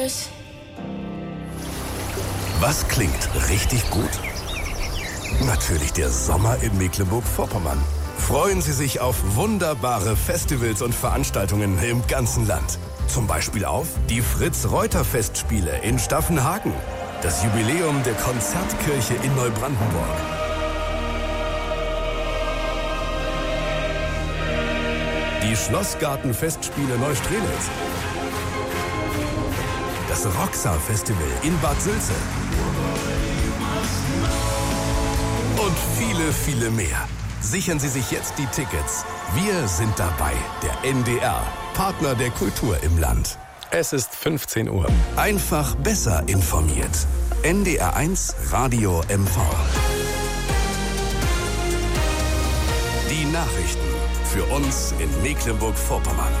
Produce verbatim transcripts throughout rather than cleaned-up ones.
Was klingt richtig gut? Natürlich der Sommer in Mecklenburg-Vorpommern. Freuen Sie sich auf wunderbare Festivals und Veranstaltungen im ganzen Land. Zum Beispiel auf die Fritz-Reuter-Festspiele in Staffenhagen, das Jubiläum der Konzertkirche in Neubrandenburg, die Schlossgarten-Festspiele Neustrelitz, das Roxa-Festival in Bad Sülze und viele, viele mehr. Sichern Sie sich jetzt die Tickets. Wir sind dabei, der N D R, Partner der Kultur im Land. Es ist fünfzehn Uhr. Einfach besser informiert. N D R eins Radio M V. Die Nachrichten für uns in Mecklenburg-Vorpommern.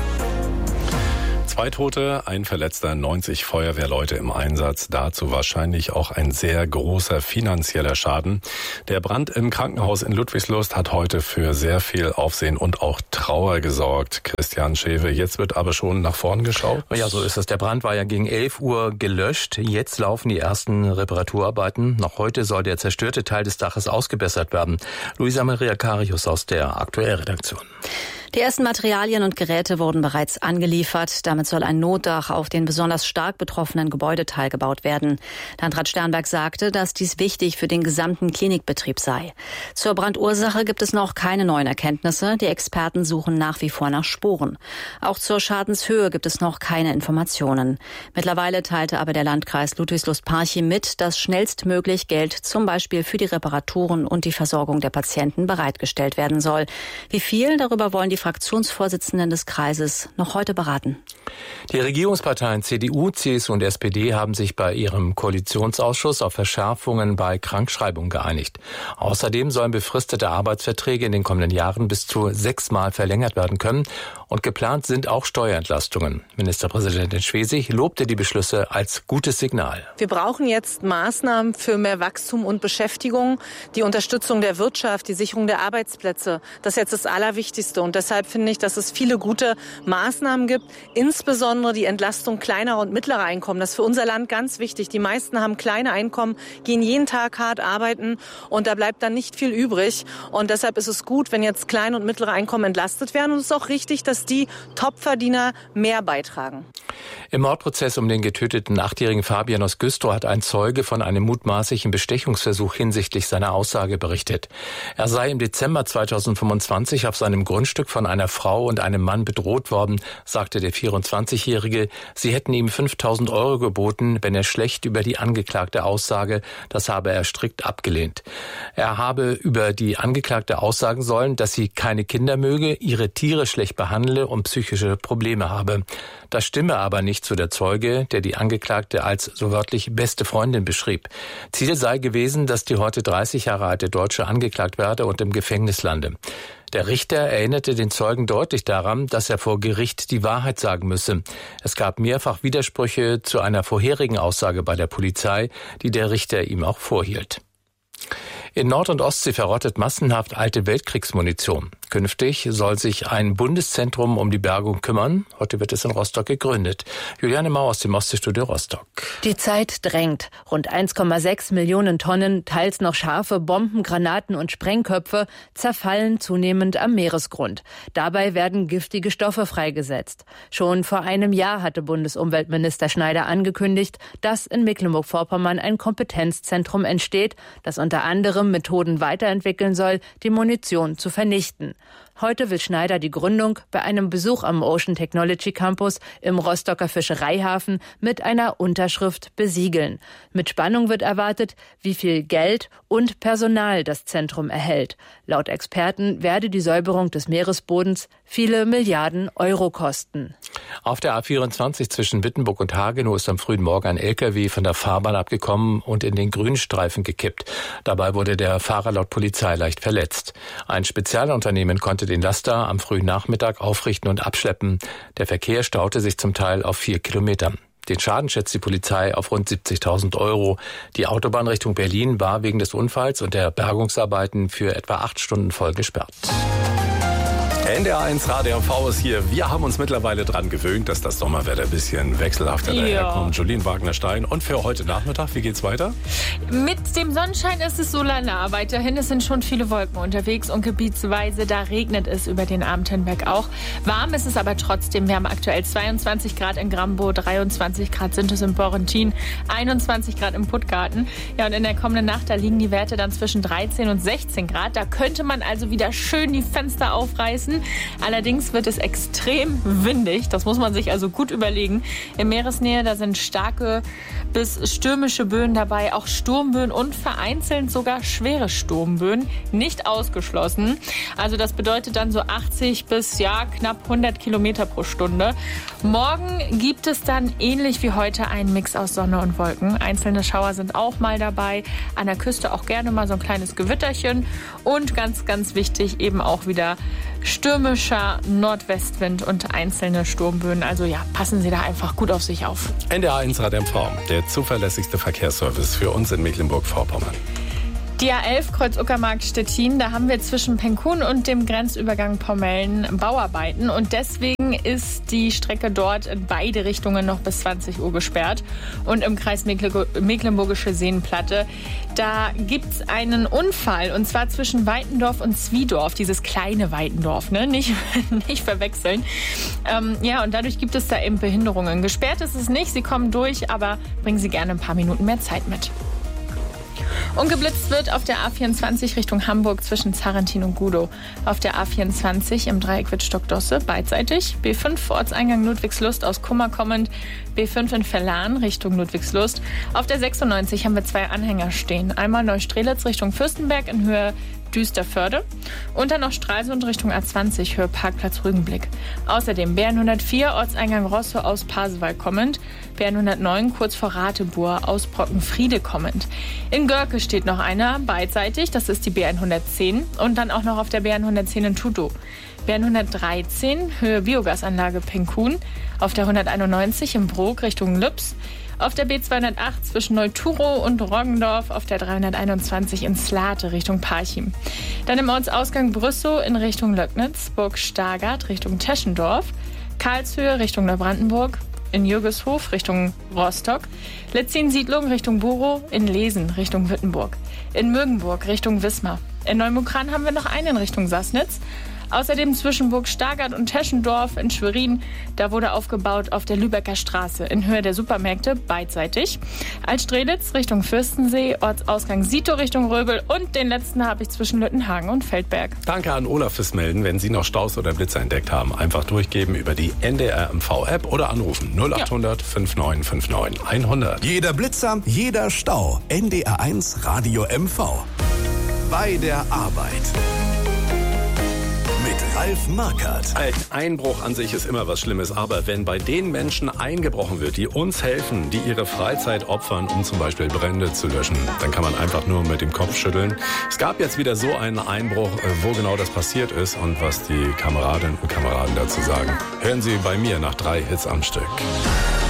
Zwei Tote, ein Verletzter, neunzig Feuerwehrleute im Einsatz. Dazu wahrscheinlich auch ein sehr großer finanzieller Schaden. Der Brand im Krankenhaus in Ludwigslust hat heute für sehr viel Aufsehen und auch Trauer gesorgt. Christian Schewe, jetzt wird aber schon nach vorn geschaut. Ja, so ist es. Der Brand war ja gegen elf Uhr gelöscht. Jetzt laufen die ersten Reparaturarbeiten. Noch heute soll der zerstörte Teil des Daches ausgebessert werden. Luisa Maria Karius aus der Aktuellredaktion. Die ersten Materialien und Geräte wurden bereits angeliefert. Damit soll ein Notdach auf den besonders stark betroffenen Gebäudeteil gebaut werden. Landrat Sternberg sagte, dass dies wichtig für den gesamten Klinikbetrieb sei. Zur Brandursache gibt es noch keine neuen Erkenntnisse. Die Experten suchen nach wie vor nach Spuren. Auch zur Schadenshöhe gibt es noch keine Informationen. Mittlerweile teilte aber der Landkreis Ludwigslust-Parchim mit, dass schnellstmöglich Geld zum Beispiel für die Reparaturen und die Versorgung der Patienten bereitgestellt werden soll. Wie viel, darüber wollen die Fraktionsvorsitzenden des Kreises noch heute beraten. Die Regierungsparteien C D U, C S U und S P D haben sich bei ihrem Koalitionsausschuss auf Verschärfungen bei Krankschreibungen geeinigt. Außerdem sollen befristete Arbeitsverträge in den kommenden Jahren bis zu sechsmal verlängert werden können. Und geplant sind auch Steuerentlastungen. Ministerpräsidentin Schwesig lobte die Beschlüsse als gutes Signal. Wir brauchen jetzt Maßnahmen für mehr Wachstum und Beschäftigung, die Unterstützung der Wirtschaft, die Sicherung der Arbeitsplätze. Das ist jetzt das Allerwichtigste. Und deshalb finde ich, dass es viele gute Maßnahmen gibt, insbesondere die Entlastung kleinerer und mittlerer Einkommen. Das ist für unser Land ganz wichtig. Die meisten haben kleine Einkommen, gehen jeden Tag hart arbeiten und da bleibt dann nicht viel übrig. Und deshalb ist es gut, wenn jetzt kleine und mittlere Einkommen entlastet werden. Und es ist auch richtig, dass die Topverdiener mehr beitragen. Im Mordprozess um den getöteten achtjährigen Fabian aus Güstrow hat ein Zeuge von einem mutmaßlichen Bestechungsversuch hinsichtlich seiner Aussage berichtet. Er sei im Dezember zweitausendfünfundzwanzig auf seinem Grundstück von einer Frau und einem Mann bedroht worden, sagte der vierundzwanzigjährige. Sie hätten ihm fünftausend Euro geboten, wenn er schlecht über die angeklagte aussage. Das habe er strikt abgelehnt. Er habe über die Angeklagte aussagen sollen, dass sie keine Kinder möge, ihre Tiere schlecht behandle und psychische Probleme habe. Das stimme aber nicht, so der Zeuge, der die Angeklagte als so wörtlich beste Freundin beschrieb. Ziel sei gewesen, dass die heute dreißig Jahre alte Deutsche angeklagt werde und im Gefängnis lande. Der Richter erinnerte den Zeugen deutlich daran, dass er vor Gericht die Wahrheit sagen müsse. Es gab mehrfach Widersprüche zu einer vorherigen Aussage bei der Polizei, die der Richter ihm auch vorhielt. In Nord- und Ostsee verrottet massenhaft alte Weltkriegsmunition. Künftig soll sich ein Bundeszentrum um die Bergung kümmern. Heute wird es in Rostock gegründet. Juliane Mau aus dem Ostseestudio Rostock. Die Zeit drängt. Rund eins Komma sechs Millionen Tonnen, teils noch scharfe Bomben, Granaten und Sprengköpfe zerfallen zunehmend am Meeresgrund. Dabei werden giftige Stoffe freigesetzt. Schon vor einem Jahr hatte Bundesumweltminister Schneider angekündigt, dass in Mecklenburg-Vorpommern ein Kompetenzzentrum entsteht, das unter anderem Methoden weiterentwickeln soll, die Munition zu vernichten. Heute will Schneider die Gründung bei einem Besuch am Ocean Technology Campus im Rostocker Fischereihafen mit einer Unterschrift besiegeln. Mit Spannung wird erwartet, wie viel Geld und Personal das Zentrum erhält. Laut Experten werde die Säuberung des Meeresbodens viele Milliarden Euro kosten. Auf der A vierundzwanzig zwischen Wittenburg und Hagenow ist am frühen Morgen ein L K W von der Fahrbahn abgekommen und in den Grünstreifen gekippt. Dabei wurde der Fahrer laut Polizei leicht verletzt. Ein Spezialunternehmen konnte den Laster am frühen Nachmittag aufrichten und abschleppen. Der Verkehr staute sich zum Teil auf vier Kilometern. Den Schaden schätzt die Polizei auf rund siebzigtausend Euro. Die Autobahn Richtung Berlin war wegen des Unfalls und der Bergungsarbeiten für etwa acht Stunden voll gesperrt. N D R eins Radio M V ist hier. Wir haben uns mittlerweile dran gewöhnt, dass das Sommerwetter ein bisschen wechselhafter ja. daherkommt. Jolien Wagner-Stein. Und für heute Nachmittag, wie geht's weiter? Mit dem Sonnenschein ist es so lala. Weiterhin, es sind schon viele Wolken unterwegs und gebietsweise, da regnet es über den Abend hinweg auch. Warm ist es aber trotzdem. Wir haben aktuell zweiundzwanzig Grad in Grambo, dreiundzwanzig Grad sind es in Borrentin, einundzwanzig Grad im Puttgarten. Ja, und in der kommenden Nacht, da liegen die Werte dann zwischen dreizehn und sechzehn Grad. Da könnte man also wieder schön die Fenster aufreißen. Allerdings wird es extrem windig. Das muss man sich also gut überlegen. In Meeresnähe, da sind starke bis stürmische Böen dabei, auch Sturmböen und vereinzelt sogar schwere Sturmböen. Nicht ausgeschlossen. Also das bedeutet dann so achtzig bis ja knapp hundert Kilometer pro Stunde. Morgen gibt es dann ähnlich wie heute einen Mix aus Sonne und Wolken. Einzelne Schauer sind auch mal dabei. An der Küste auch gerne mal so ein kleines Gewitterchen. Und ganz, ganz wichtig eben auch wieder stürmischer Nordwestwind und einzelne Sturmböen. Also ja, passen Sie da einfach gut auf sich auf. N D R eins Radio M V, der zuverlässigste Verkehrsservice für uns in Mecklenburg-Vorpommern. Die A elf Kreuz Uckermark-Stettin, da haben wir zwischen Penkun und dem Grenzübergang Pommeln Bauarbeiten. Und deswegen ist die Strecke dort in beide Richtungen noch bis zwanzig Uhr gesperrt. Und im Kreis Mecklenburgische Seenplatte, da gibt es einen Unfall. Und zwar zwischen Weitendorf und Zwiedorf, dieses kleine Weitendorf, ne? Nicht, nicht verwechseln. Ähm, ja, und dadurch gibt es da eben Behinderungen. Gesperrt ist es nicht, Sie kommen durch, aber bringen Sie gerne ein paar Minuten mehr Zeit mit. Und geblitzt wird auf der A vierundzwanzig Richtung Hamburg zwischen Zarrentin und Gudow. Auf der A vierundzwanzig im Dreieck Wittstock-Dosse beidseitig. B fünf Ortseingang Ludwigslust aus Kummer kommend. B fünf in Verlan Richtung Ludwigslust. Auf der sechsundneunzig haben wir zwei Anhänger stehen. Einmal Neustrelitz Richtung Fürstenberg in Höhe Düsterförde und dann noch Stralsund Richtung A zwanzig, Höhe Parkplatz Rügenblick. Außerdem B hundertvier, Ortseingang Rosso aus Pasewalk kommend, B hundertneun kurz vor Ratebur aus Brockenfriede kommend. In Görke steht noch einer beidseitig, das ist die B hundertzehn und dann auch noch auf der B hundertzehn in Tudow. B hundertdreizehn, Höhe Biogasanlage Penkun, auf der hunderteinundneunzig im Brok Richtung Lübs, auf der B zweihundertacht zwischen Neuturo und Roggendorf, auf der dreihunderteinundzwanzig in Slate Richtung Parchim. Dann im Ortsausgang Brüssow in Richtung Löcknitz, Burg Stargard Richtung Teschendorf, Karlshöhe Richtung Neubrandenburg, in Jürgeshof Richtung Rostock, Letzin-Siedlung Richtung Burow, in Lesen Richtung Wittenburg, in Mögenburg Richtung Wismar. In Neumukran haben wir noch einen in Richtung Sassnitz. Außerdem zwischen Burg Stargard und Teschendorf in Schwerin, da wurde aufgebaut auf der Lübecker Straße in Höhe der Supermärkte beidseitig. Altstrelitz Richtung Fürstensee, Ortsausgang Sito Richtung Röbel und den letzten habe ich zwischen Lüttenhagen und Feldberg. Danke an Olaf fürs Melden. Wenn Sie noch Staus oder Blitzer entdeckt haben, einfach durchgeben über die N D R M V-App oder anrufen null achthundert fünfundneunzig neunundfünfzig hundert. Jeder Blitzer, jeder Stau. N D R eins Radio M V. Bei der Arbeit. Ralf Markert. Ein Einbruch an sich ist immer was Schlimmes, aber wenn bei den Menschen eingebrochen wird, die uns helfen, die ihre Freizeit opfern, um zum Beispiel Brände zu löschen, dann kann man einfach nur mit dem Kopf schütteln. Es gab jetzt wieder so einen Einbruch, wo genau das passiert ist und was die Kameradinnen und Kameraden dazu sagen. Hören Sie bei mir nach drei Hits am Stück.